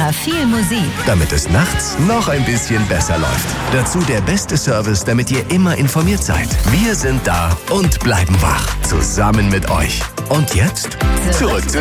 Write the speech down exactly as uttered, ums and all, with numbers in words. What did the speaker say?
Hörer viel Musik. Damit es nachts noch ein bisschen besser läuft. Dazu der beste Service, damit ihr immer informiert seid. Wir sind da und bleiben wach. Zusammen mit euch. Und jetzt zurück zu